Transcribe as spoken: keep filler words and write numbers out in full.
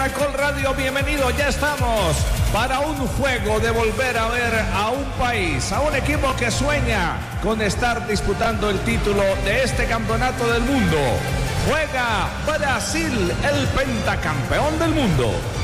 Caracol Radio, bienvenido, ya estamos para un juego de volver a ver a un país, a un equipo que sueña con estar disputando el título de este campeonato del mundo. Juega Brasil, el pentacampeón del mundo.